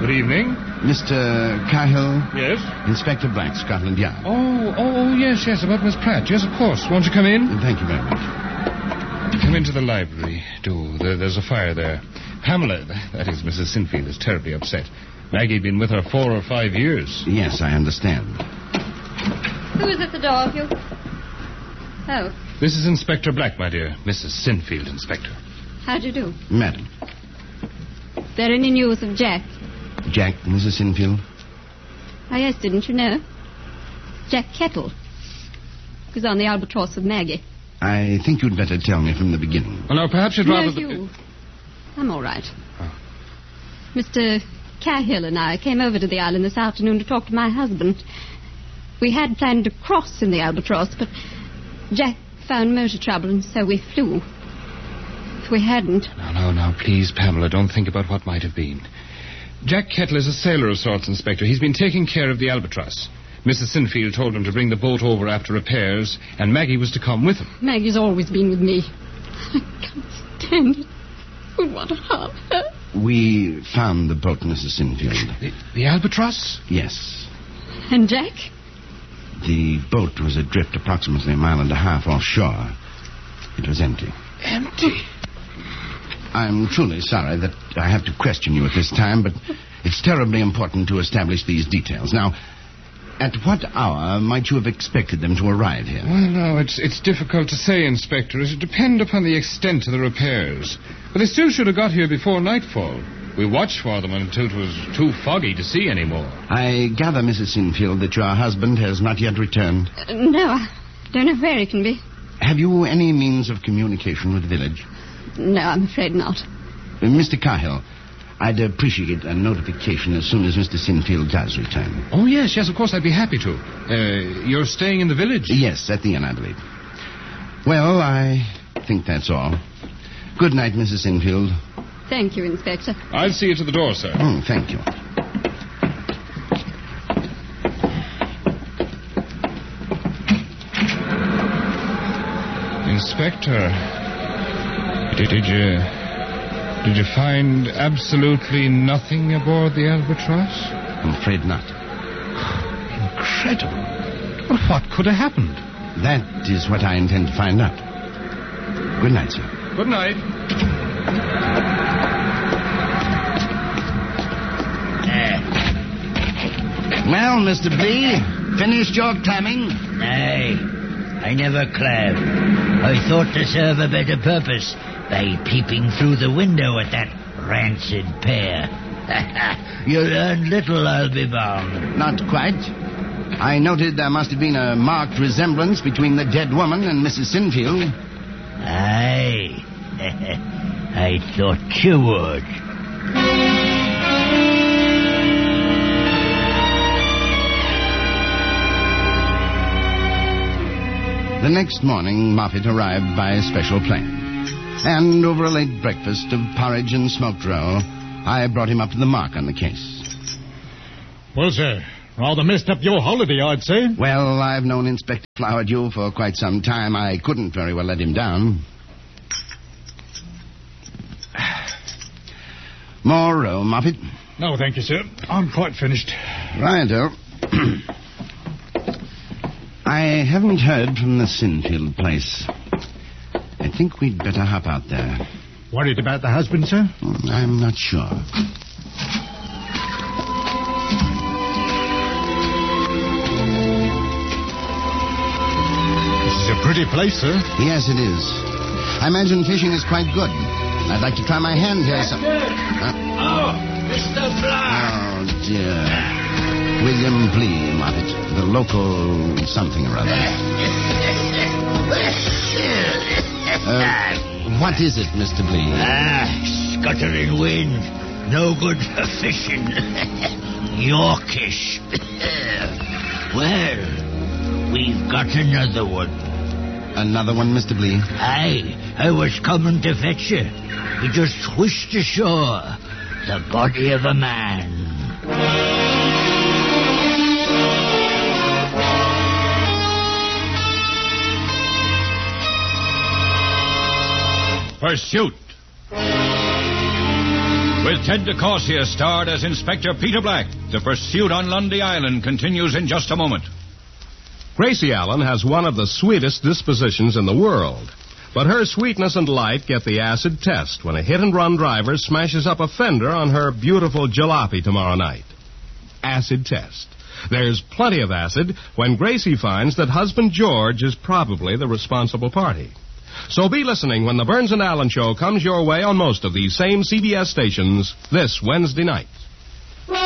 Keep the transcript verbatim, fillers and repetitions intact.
Good evening. Mister Cahill? Yes? Inspector Black, Scotland Yard. Oh, oh, yes, yes, about Miss Pratt. Yes, of course. Won't you come in? Thank you very much. Come into the library, do. There, there's a fire there. Pamela, that is Missus Sinfield, is terribly upset. Maggie'd been with her four or five years. Yes, I understand. Who is at the door, Hugh? Oh. This is Inspector Black, my dear. Missus Sinfield, Inspector. How do you do? Madam. There any news of Jack? Jack, Missus Sinfield? Oh, yes, didn't you know? Jack Kettle. He's on the albatross with Maggie. I think you'd better tell me from the beginning. Well, now, perhaps you'd no, rather... Hugh. I'm all right. Oh. Mister Cahill and I came over to the island this afternoon to talk to my husband. We had planned to cross in the albatross, but Jack found motor trouble, and so we flew. If we hadn't... No, no, no, please, Pamela, don't think about what might have been. Jack Kettle is a sailor of sorts, Inspector. He's been taking care of the albatross. Missus Sinfield told him to bring the boat over after repairs, and Maggie was to come with him. Maggie's always been with me. I can't stand it. Would want to harm her. We found the boat, Missus Sinfield. The, the albatross? Yes. And Jack? The boat was adrift approximately a mile and a half offshore. It was empty. Empty? I'm truly sorry that I have to question you at this time, but it's terribly important to establish these details. Now, at what hour might you have expected them to arrive here? Well, no, it's it's difficult to say, Inspector. It would depend upon the extent of the repairs. But they still should have got here before nightfall. We watched for them until it was too foggy to see any more. I gather, Missus Sinfield, that your husband has not yet returned. Uh, no, I don't know where he can be. Have you any means of communication with the village? No, I'm afraid not. Uh, Mister Cahill, I'd appreciate a notification as soon as Mister Sinfield does return. Oh, yes, yes, of course, I'd be happy to. Uh, you're staying in the village? Yes, at the inn, I believe. Well, I think that's all. Good night, Missus Sinfield. Thank you, Inspector. I'll see you to the door, sir. Oh, thank you. Inspector, did, did you... Did you find absolutely nothing aboard the albatross? I'm afraid not. Incredible. Well, what could have happened? That is what I intend to find out. Good night, sir. Good night. Well, Mister Blee, finished your clamming? Nay, I never clam. I thought to serve a better purpose by peeping through the window at that rancid pair. You learned little, I'll be bound. Not quite. I noted there must have been a marked resemblance between the dead woman and Missus Sinfield. Aye. I thought you would. The next morning, Moffat arrived by special plane. And over a late breakfast of porridge and smoked roll, I brought him up to the mark on the case. Well, sir, rather messed up your holiday, I'd say. Well, I've known Inspector Flowerdew for quite some time. I couldn't very well let him down. More roll, Moffat? No, thank you, sir. I'm quite finished. Righto. I haven't heard from the Sinfield place. I think we'd better hop out there. Worried about the husband, sir? I'm not sure. This is a pretty place, sir. Yes, it is. I imagine fishing is quite good. I'd like to try my hand here. Some... Uh, oh, Mister Black. Oh, dear. William Blee, Moffat. The local something or other. Uh, what is it, Mister Blee? Ah, scuttering wind. No good for fishing. Yorkish. Well, we've got another one. Another one, Mister Blee? Aye, I was coming to fetch you. He just swished ashore. The body of a man. Pursuit. With Ted DeCorsia starred as Inspector Peter Black, the pursuit on Lundy Island continues in just a moment. Gracie Allen has one of the sweetest dispositions in the world. But her sweetness and light get the acid test when a hit-and-run driver smashes up a fender on her beautiful jalopy tomorrow night. Acid test. There's plenty of acid when Gracie finds that husband George is probably the responsible party. So be listening when the Burns and Allen Show comes your way on most of these same C B S stations this Wednesday night.